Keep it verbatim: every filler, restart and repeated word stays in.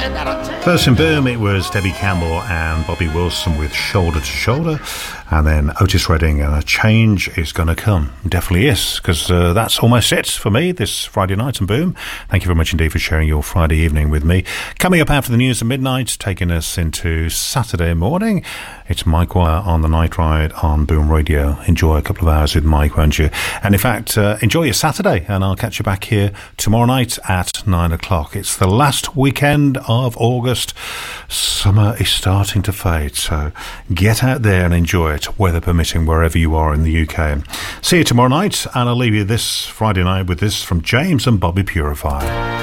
First in Boom, it was Debbie Campbell and Bobby Wilson with Shoulder to Shoulder, and then Otis Redding and A Change Is Gonna Come. Definitely is, because uh, that's almost it for me this Friday night in Boom. Thank you very much indeed for sharing your Friday evening with me. Coming up after the news at midnight, taking us into Saturday morning, it's Mike Wire on the Night Ride on Boom Radio. Enjoy a couple of hours with Mike, won't you? And in fact, uh, enjoy your Saturday, and I'll catch you back here tomorrow night at nine o'clock. It's the last weekend of August. Summer is starting to fade, so get out there and enjoy it, weather permitting, wherever you are in the U K. See you tomorrow night, and I'll leave you this Friday night with this from James and Bobby Purifier.